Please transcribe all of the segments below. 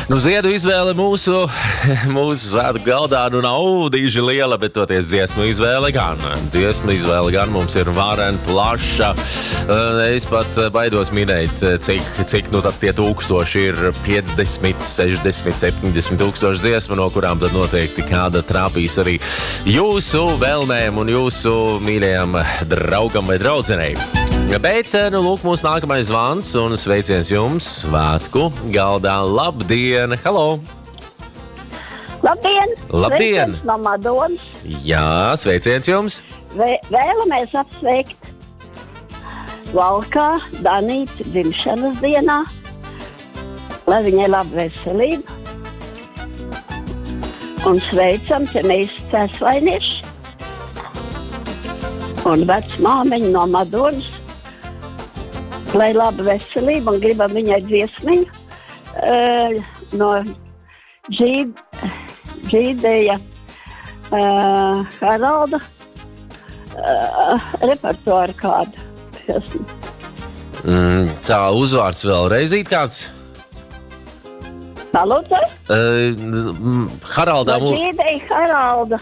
Nu, ziedu izvēle mūsu svētku galdā nav dīži liela, bet toties dziesmu izvēle gan. Dziesmu izvēle gan mums ir varen, plaša. Es pat baidos minēt, cik nu tad tie tūkstoši ir 50, 60, 70 tūkstoši dziesmu, no kurām tad noteikti kāda trāpīs arī jūsu vēlmēm un jūsu mīļajam draugam vai draudzenei. Bet, nu, lūk, mūsu nākamais zvans un sveiciens jums svētku galdā. Labdien! Halo! Labdien! Labdien! Sveiciens no Madonas. Jā, sveiciens jums! Vēlamies apsveikt Valkā Danīti dzimšanas dienā, lai viņai laba veselība. Un sveicam Tenīs Cēsvainieši un vecmāmiņu no Madonas, lai laba veselība, un gribam viņai dziesmiņu no Džīdeja Haralda repertuāra kādu. Tā uzvārds vēlreizīt kāds? Palūdzu? Haraldā. No Džīdeja Haralda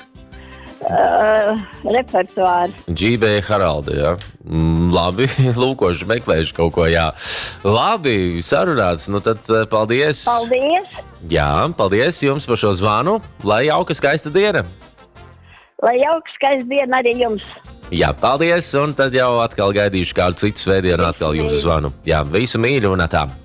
repertuāra. Džībeja Haralda, jā. Labi, lūkoši, meklējuši kaut ko, jā. Labi, sarunāts, nu tad paldies. Paldies. Jā, paldies jums par šo zvanu. Lai jauka skaista diena. Lai jauka skaista diena arī jums. Jā, paldies, un tad jau atkal gaidīšu kādu citu svētdienu atkal jūsu zvanu. Jā, visu mīļu un atā.